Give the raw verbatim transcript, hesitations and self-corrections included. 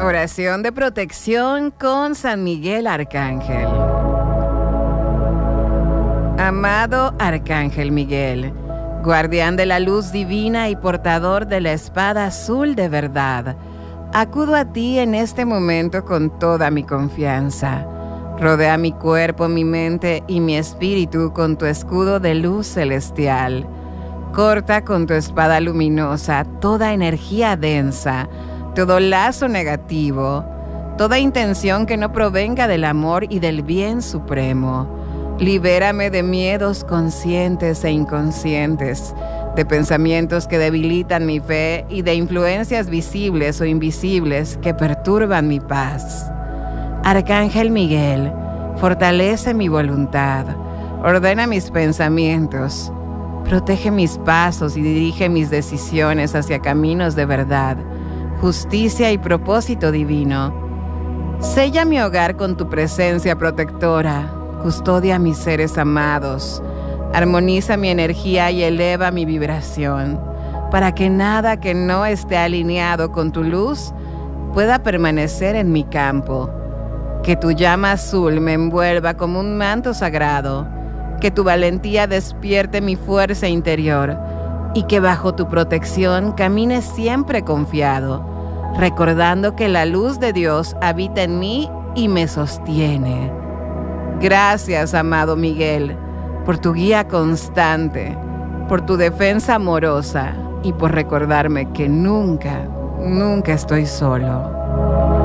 Oración de protección con San Miguel Arcángel. Amado Arcángel Miguel, guardián de la luz divina y portador de la espada azul de verdad, acudo a ti en este momento con toda mi confianza. Rodea mi cuerpo, mi mente y mi espíritu con tu escudo de luz celestial. Corta con tu espada luminosa toda energía densa, todo lazo negativo, toda intención que no provenga del amor y del bien supremo. Libérame de miedos conscientes e inconscientes, de pensamientos que debilitan mi fe y de influencias visibles o invisibles que perturban mi paz. Arcángel Miguel, fortalece mi voluntad, ordena mis pensamientos, protege mis pasos y dirige mis decisiones hacia caminos de verdad, justicia y propósito divino. Sella mi hogar con tu presencia protectora, custodia a mis seres amados, armoniza mi energía y eleva mi vibración, para que nada que no esté alineado con tu luz pueda permanecer en mi campo. Que tu llama azul me envuelva como un manto sagrado, que tu valentía despierte mi fuerza interior y que bajo tu protección camine siempre confiado, recordando que la luz de Dios habita en mí y me sostiene. Gracias, amado Miguel, por tu guía constante, por tu defensa amorosa y por recordarme que nunca, nunca estoy solo.